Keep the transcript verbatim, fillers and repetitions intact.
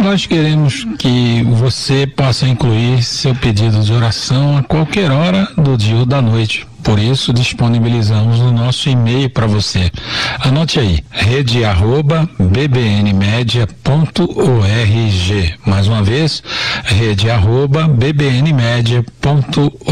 nós queremos que você possa incluir seu pedido de oração a qualquer hora do dia ou da noite. Por isso, disponibilizamos o nosso e-mail para você. Anote aí, rede arroba bbnmedia ponto org. Mais uma vez, rede arroba bbnmedia ponto org.